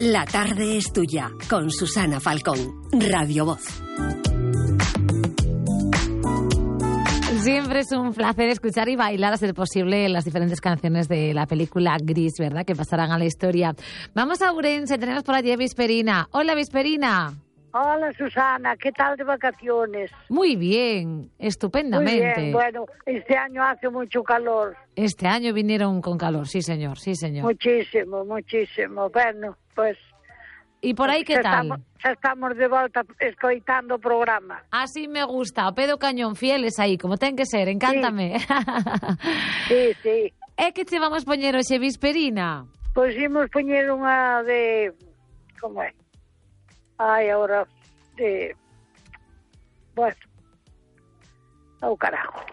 La tarde es tuya, con Susana Falcón, Radio Voz. Siempre es un placer escuchar y bailar, a ser posible, las diferentes canciones de la película Gris, ¿verdad?, que pasarán a la historia. Vamos a Ourense, tenemos por allí a Vesperina. Hola, Vesperina. Hola, Susana, ¿qué tal de vacaciones? Muy bien, estupendamente. Muy bien, bueno, este año hace mucho calor. Este año vinieron con calor, sí señor, sí señor. Muchísimo, muchísimo. Bueno, pues... ¿Y por ahí qué tal? Ya estamos de volta escoitando o programa. Así me gusta, o pedo cañón, fieles aí, como ten que ser, encántame. Sí, sí. É que te vamos poñer hoxe, Vesperina? Pois imos poñer unha de... Como é? Ai, agora de... Bueno. Oh, carajo.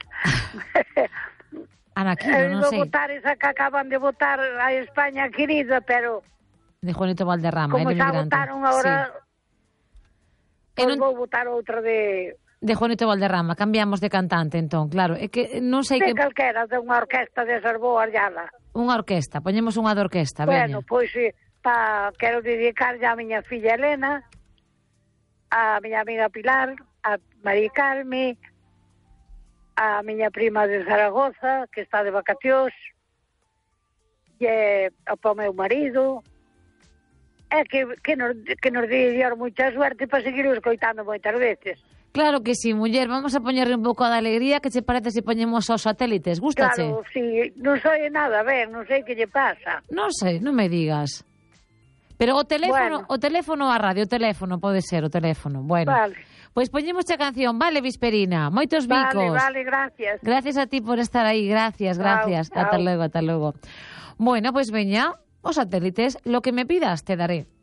Anaquino, non sei. Vou votar esa que acaban de votar a España querida, pero... De Juanito Valderrama, como de xa Migrante. votaron agora, sí. Pois vou votar outra de... De Juanito Valderrama, cambiamos de cantante, entón, claro. É que non sei de que... calquera, de unha orquesta de Sarboa Arllala. Unha orquesta, poñemos unha de orquesta, Bueno, veña. pois quero dedicarlle a miña filla Elena, a miña amiga Pilar, a Mari Carme, a miña prima de Zaragoza, que está de vacacións, e ao meu marido... É que nos di Dios moita suerte para seguir escoitando moitas veces. Claro que sí, muller, vamos a poñerle un pouco de alegría. Que che parece se poñemos aos satélites? Gústache? Claro, sí, non soy nada, ben, non sei que lle pasa. Non sei, non me digas. Pero o teléfono, bueno. o teléfono a radio, o teléfono pode ser, o teléfono. Bueno, vale. Pois poñemos a canción, vale, Vesperina? Moitos bicos. Vale, gracias. Gracias a ti por estar aí, gracias. Chao. Ata logo. Bueno, pois veña, os satélites, lo que me pidas te daré.